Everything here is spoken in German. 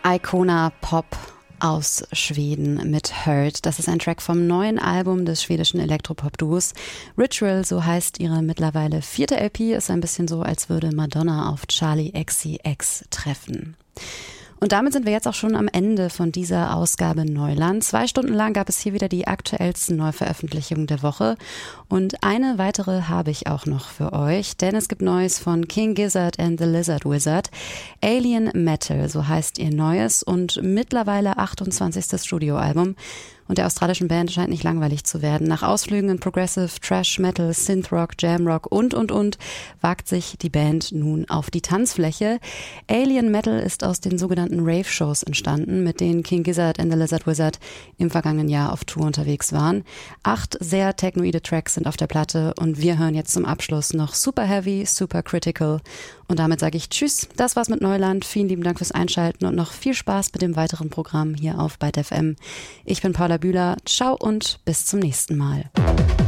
Icona Pop aus Schweden mit Hurt. Das ist ein Track vom neuen Album des schwedischen Elektropop-Duos Ritual, so heißt ihre mittlerweile 4. LP. Ist ein bisschen so, als würde Madonna auf Charli XCX treffen. Und damit sind wir jetzt auch schon am Ende von dieser Ausgabe Neuland. 2 Stunden lang gab es hier wieder die aktuellsten Neuveröffentlichungen der Woche. Und eine weitere habe ich auch noch für euch, denn es gibt Neues von King Gizzard and the Lizard Wizard. Alien Metal, so heißt ihr neues und mittlerweile 28. Studioalbum. Und der australischen Band scheint nicht langweilig zu werden. Nach Ausflügen in Progressive, Trash, Metal, Synthrock, Jamrock und, wagt sich die Band nun auf die Tanzfläche. Alien Metal ist aus den sogenannten Rave-Shows entstanden, mit denen King Gizzard and the Lizard Wizard im vergangenen Jahr auf Tour unterwegs waren. 8 sehr technoide Tracks sind auf der Platte und wir hören jetzt zum Abschluss noch Super Heavy, Super Critical. Und damit sage ich Tschüss, das war's mit Neuland. Vielen lieben Dank fürs Einschalten und noch viel Spaß mit dem weiteren Programm hier auf Byte FM. Ich bin Paula Bühler, ciao und bis zum nächsten Mal.